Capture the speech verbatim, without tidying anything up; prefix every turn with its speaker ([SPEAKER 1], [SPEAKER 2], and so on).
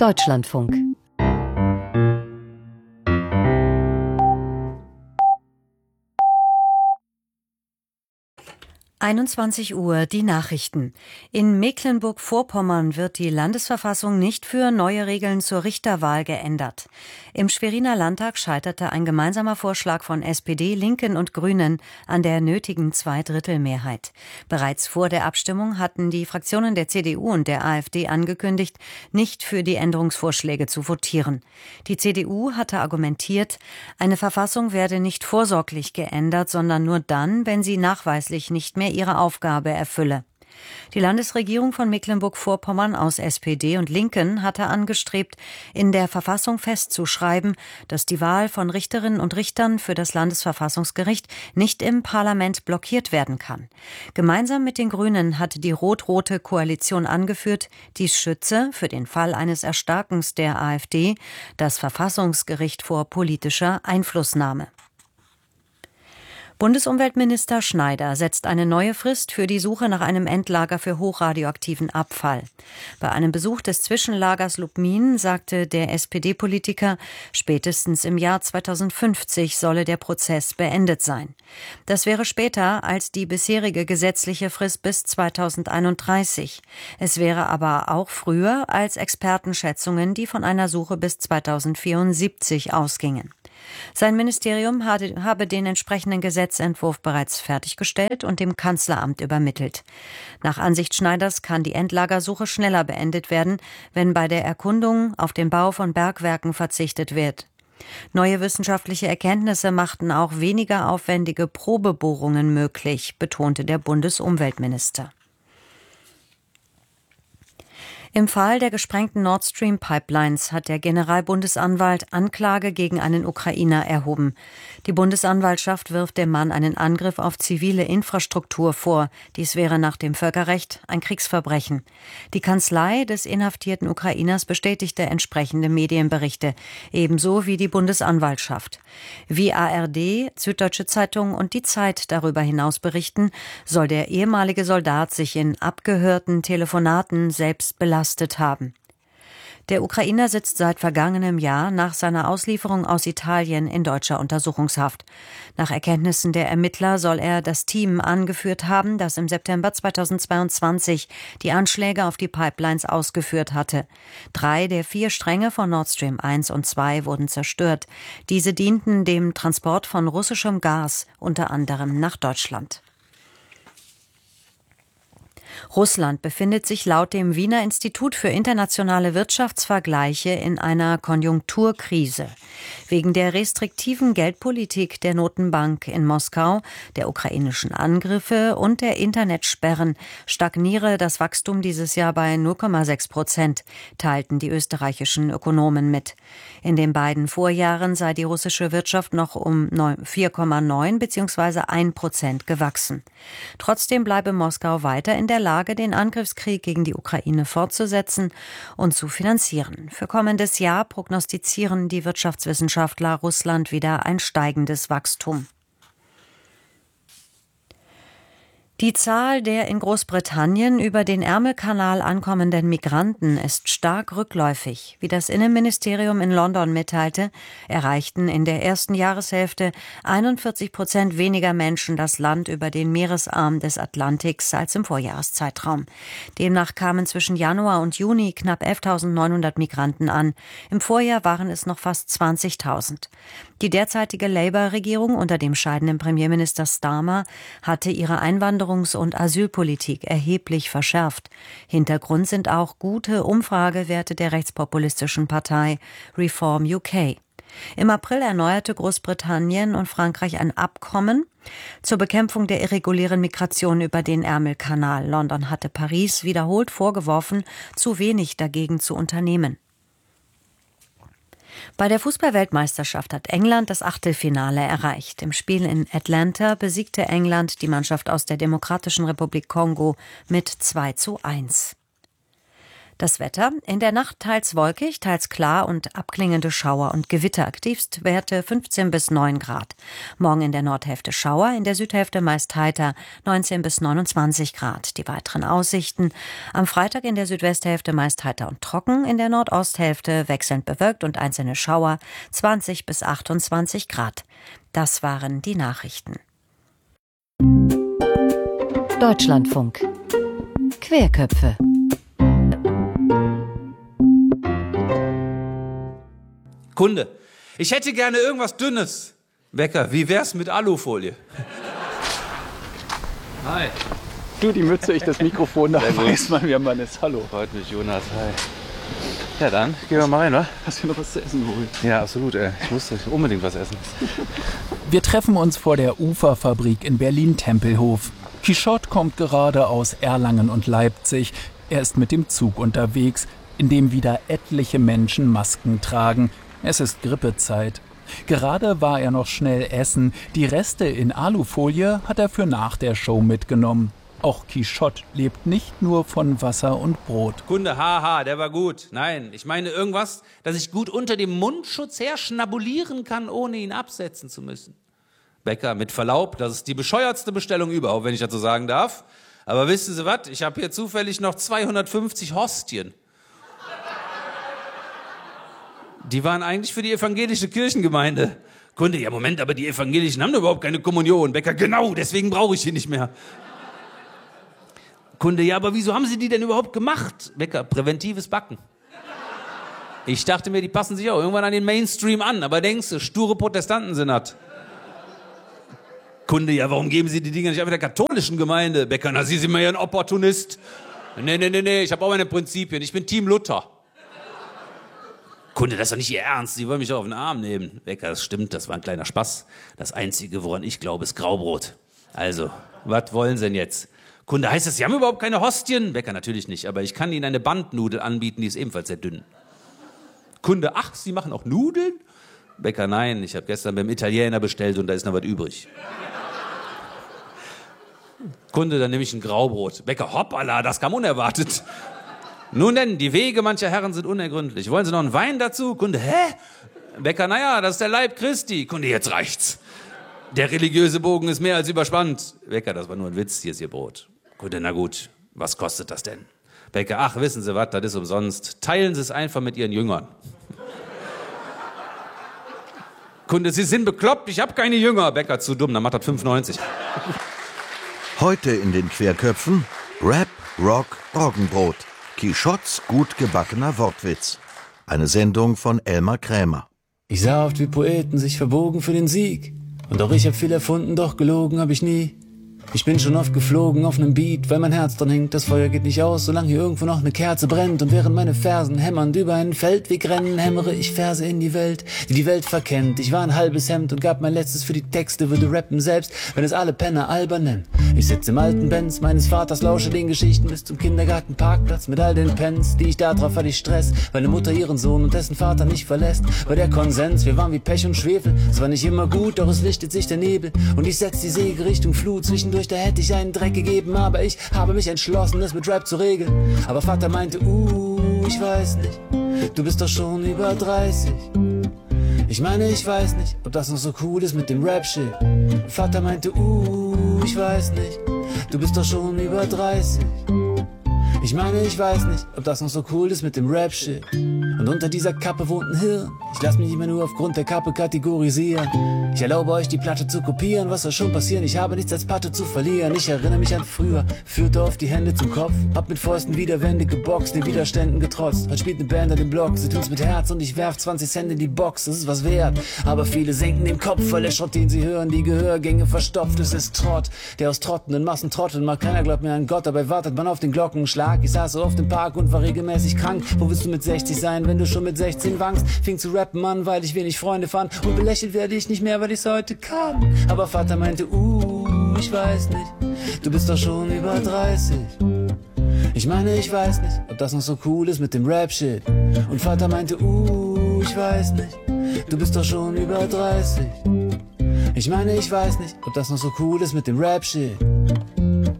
[SPEAKER 1] Deutschlandfunk. einundzwanzig Uhr, die Nachrichten. In Mecklenburg-Vorpommern wird die Landesverfassung nicht für neue Regeln zur Richterwahl geändert. Im Schweriner Landtag scheiterte ein gemeinsamer Vorschlag von S P D, Linken und Grünen an der nötigen Zweidrittelmehrheit. Bereits vor der Abstimmung hatten die Fraktionen der C D U und der AfD angekündigt, nicht für die Änderungsvorschläge zu votieren. Die C D U hatte argumentiert, eine Verfassung werde nicht vorsorglich geändert, sondern nur dann, wenn sie nachweislich nicht mehr ihre Aufgabe erfülle. Die Landesregierung von Mecklenburg-Vorpommern aus S P D und Linken hatte angestrebt, in der Verfassung festzuschreiben, dass die Wahl von Richterinnen und Richtern für das Landesverfassungsgericht nicht im Parlament blockiert werden kann. Gemeinsam mit den Grünen hatte die rot-rote Koalition angeführt, dies schütze, für den Fall eines Erstarkens der AfD, das Verfassungsgericht vor politischer Einflussnahme. Bundesumweltminister Schneider setzt eine neue Frist für die Suche nach einem Endlager für hochradioaktiven Abfall. Bei einem Besuch des Zwischenlagers Lubmin sagte der S P D-Politiker, spätestens im Jahr zweitausendfünfzig solle der Prozess beendet sein. Das wäre später als die bisherige gesetzliche Frist bis zweitausendeinunddreißig. Es wäre aber auch früher als Expertenschätzungen, die von einer Suche bis zweitausendvierundsiebzig ausgingen. Sein Ministerium habe den entsprechenden Gesetzentwurf bereits fertiggestellt und dem Kanzleramt übermittelt. Nach Ansicht Schneiders kann die Endlagersuche schneller beendet werden, wenn bei der Erkundung auf den Bau von Bergwerken verzichtet wird. Neue wissenschaftliche Erkenntnisse machten auch weniger aufwendige Probebohrungen möglich, betonte der Bundesumweltminister. Im Fall der gesprengten Nord Stream Pipelines hat der Generalbundesanwalt Anklage gegen einen Ukrainer erhoben. Die Bundesanwaltschaft wirft dem Mann einen Angriff auf zivile Infrastruktur vor. Dies wäre nach dem Völkerrecht ein Kriegsverbrechen. Die Kanzlei des inhaftierten Ukrainers bestätigte entsprechende Medienberichte, ebenso wie die Bundesanwaltschaft. Wie A R D, Süddeutsche Zeitung und die Zeit darüber hinaus berichten, soll der ehemalige Soldat sich in abgehörten Telefonaten selbst belastet haben. Der Ukrainer sitzt seit vergangenem Jahr nach seiner Auslieferung aus Italien in deutscher Untersuchungshaft. Nach Erkenntnissen der Ermittler soll er das Team angeführt haben, das im September zweitausendzweiundzwanzig die Anschläge auf die Pipelines ausgeführt hatte. Drei der vier Stränge von Nord Stream eins und zwei wurden zerstört. Diese dienten dem Transport von russischem Gas, unter anderem nach Deutschland. Russland befindet sich laut dem Wiener Institut für internationale Wirtschaftsvergleiche in einer Konjunkturkrise. Wegen der restriktiven Geldpolitik der Notenbank in Moskau, der ukrainischen Angriffe und der Internetsperren stagniere das Wachstum dieses Jahr bei null Komma sechs Prozent, teilten die österreichischen Ökonomen mit. In den beiden Vorjahren sei die russische Wirtschaft noch um vier Komma neun bzw. ein Prozent gewachsen. Trotzdem bleibe Moskau weiter in der Lage, den Angriffskrieg gegen die Ukraine fortzusetzen und zu finanzieren. Für kommendes Jahr prognostizieren die Wirtschaftswissenschaftler Russland wieder ein steigendes Wachstum. Die Zahl der in Großbritannien über den Ärmelkanal ankommenden Migranten ist stark rückläufig. Wie das Innenministerium in London mitteilte, erreichten in der ersten Jahreshälfte einundvierzig Prozent weniger Menschen das Land über den Meeresarm des Atlantiks als im Vorjahreszeitraum. Demnach kamen zwischen Januar und Juni knapp elftausendneunhundert Migranten an. Im Vorjahr waren es noch fast zwanzigtausend. Die derzeitige Labour-Regierung unter dem scheidenden Premierminister Starmer hatte ihre Einwanderung und Asylpolitik erheblich verschärft. Hintergrund sind auch gute Umfragewerte der rechtspopulistischen Partei Reform U K. Im April erneuerte Großbritannien und Frankreich ein Abkommen zur Bekämpfung der irregulären Migration über den Ärmelkanal. London hatte Paris wiederholt vorgeworfen, zu wenig dagegen zu unternehmen. Bei der Fußball-Weltmeisterschaft hat England das Achtelfinale erreicht. Im Spiel in Atlanta besiegte England die Mannschaft aus der Demokratischen Republik Kongo mit zwei zu eins. Das Wetter: in der Nacht teils wolkig, teils klar und abklingende Schauer und Gewitter. Tiefstwerte fünfzehn bis neun Grad. Morgen in der Nordhälfte Schauer, in der Südhälfte meist heiter, neunzehn bis neunundzwanzig Grad. Die weiteren Aussichten: am Freitag in der Südwesthälfte meist heiter und trocken, in der Nordosthälfte wechselnd bewölkt und einzelne Schauer, zwanzig bis achtundzwanzig Grad. Das waren die Nachrichten. Deutschlandfunk. Querköpfe.
[SPEAKER 2] Kunde, ich hätte gerne irgendwas Dünnes. Bäcker, wie wär's mit Alufolie?
[SPEAKER 3] Hi. Du, die Mütze, ich das Mikrofon, da weiß man, wer man ist. Hallo.
[SPEAKER 2] Freut mich, Jonas. Hi. Ja, dann gehen wir mal rein, wa?
[SPEAKER 3] Hast du noch was zu essen geholt?
[SPEAKER 2] Ja, absolut, ey. Ich musste unbedingt was essen.
[SPEAKER 4] Wir treffen uns vor der Uferfabrik in Berlin-Tempelhof. Quichotte kommt gerade aus Erlangen und Leipzig. Er ist mit dem Zug unterwegs, in dem wieder etliche Menschen Masken tragen. Es ist Grippezeit. Gerade war er noch schnell essen. Die Reste in Alufolie hat er für nach der Show mitgenommen. Auch Quichotte lebt nicht nur von Wasser und Brot.
[SPEAKER 2] Kunde, haha, der war gut. Nein, ich meine irgendwas, das ich gut unter dem Mundschutz her schnabulieren kann, ohne ihn absetzen zu müssen. Bäcker, mit Verlaub, das ist die bescheuertste Bestellung überhaupt, wenn ich dazu sagen darf. Aber wissen Sie was, ich habe hier zufällig noch zweihundertfünfzig Hostien. Die waren eigentlich für die evangelische Kirchengemeinde. Kunde, ja Moment, aber die Evangelischen haben doch überhaupt keine Kommunion. Bäcker, genau, deswegen brauche ich die nicht mehr. Kunde, ja, aber wieso haben Sie die denn überhaupt gemacht? Bäcker, präventives Backen. Ich dachte mir, die passen sich auch irgendwann an den Mainstream an, aber denkst du, sture Protestanten sind das. Kunde, ja, warum geben Sie die Dinger nicht einfach der katholischen Gemeinde? Bäcker, na, Sie sind mir ja ein Opportunist. Nee, nee, nee, nee, ich habe auch meine Prinzipien, ich bin Team Luther. Kunde, das ist doch nicht Ihr Ernst, Sie wollen mich doch auf den Arm nehmen. Bäcker, das stimmt, das war ein kleiner Spaß. Das Einzige, woran ich glaube, ist Graubrot. Also, was wollen Sie denn jetzt? Kunde, heißt das, Sie haben überhaupt keine Hostien? Bäcker, natürlich nicht, aber ich kann Ihnen eine Bandnudel anbieten, die ist ebenfalls sehr dünn. Kunde, ach, Sie machen auch Nudeln? Bäcker, nein, ich habe gestern beim Italiener bestellt und da ist noch was übrig. Kunde, dann nehme ich ein Graubrot. Bäcker, hoppala, das kam unerwartet. Nun denn, die Wege mancher Herren sind unergründlich. Wollen Sie noch einen Wein dazu? Kunde, hä? Bäcker, naja, das ist der Leib Christi. Kunde, jetzt reicht's. Der religiöse Bogen ist mehr als überspannt. Bäcker, das war nur ein Witz, hier ist Ihr Brot. Kunde, na gut, was kostet das denn? Bäcker, ach, wissen Sie was, das ist umsonst. Teilen Sie es einfach mit Ihren Jüngern. Kunde, Sie sind bekloppt, ich habe keine Jünger. Bäcker, zu dumm, dann macht das fünf neunzig.
[SPEAKER 5] Heute in den Querköpfen Rap, Rock, Roggenbrot. Quichottes gut gebackener Wortwitz. Eine Sendung von Elmar Krämer.
[SPEAKER 6] Ich sah oft, wie Poeten sich verbogen für den Sieg. Und auch ich hab viel erfunden, doch gelogen hab ich nie. Ich bin schon oft geflogen auf nem Beat, weil mein Herz dran hängt. Das Feuer geht nicht aus, solange hier irgendwo noch ne Kerze brennt. Und während meine Fersen hämmernd über einen Feldweg rennen, hämmere ich Verse in die Welt, die die Welt verkennt. Ich war ein halbes Hemd und gab mein Letztes für die Texte, würde rappen selbst, wenn es alle Penner albern nennen. Ich sitze im alten Benz meines Vaters, lausche den Geschichten bis zum Kindergartenparkplatz mit all den Pens, die ich da drauf hatte ich Stress, weil ne Mutter ihren Sohn und dessen Vater nicht verlässt. War der Konsens, wir waren wie Pech und Schwefel. Es war nicht immer gut, doch es lichtet sich der Nebel und ich setz die Segel Richtung Flut. Zwischendurch da hätte ich einen Dreck gegeben, aber ich habe mich entschlossen, es mit Rap zu regeln. Aber Vater meinte, uh, ich weiß nicht, du bist doch schon über dreißig. Ich meine, ich weiß nicht, ob das noch so cool ist mit dem Rap-Shit. Vater meinte, uh, ich weiß nicht, du bist doch schon über dreißig. Ich meine, ich weiß nicht, ob das noch so cool ist mit dem Rap-Shit. Und unter dieser Kappe wohnt ein Hirn. Ich lass mich immer nur aufgrund der Kappe kategorisieren. Ich erlaube euch, die Platte zu kopieren. Was soll schon passieren? Ich habe nichts als Patte zu verlieren. Ich erinnere mich an früher, führte oft die Hände zum Kopf. Hab mit Fäusten Widerwände geboxt, den Widerständen getrotzt. Heute spielt eine Band an dem Block, sie tun's mit Herz und ich werf zwanzig Cent in die Box. Das ist was wert, aber viele senken den Kopf, weil der Schrott, den sie hören, die Gehörgänge verstopft. Es ist Trott, der aus trottenden Massen trotteln mag. Keiner glaubt mehr an Gott, dabei wartet man auf den Glockenschlag. Ich saß so oft im Park und war regelmäßig krank. Wo willst du mit sechzig sein, wenn du schon mit sechzehn wankst? Fing zu rappen an, weil ich wenig Freunde fand. Und belächelt werde ich nicht mehr, weil ich's heute kann. Aber Vater meinte, uh, ich weiß nicht, du bist doch schon über dreißig. Ich meine, ich weiß nicht, ob das noch so cool ist mit dem Rap-Shit. Und Vater meinte, uh, ich weiß nicht, du bist doch schon über dreißig. Ich meine, ich weiß nicht, ob das noch so cool ist mit dem Rap-Shit.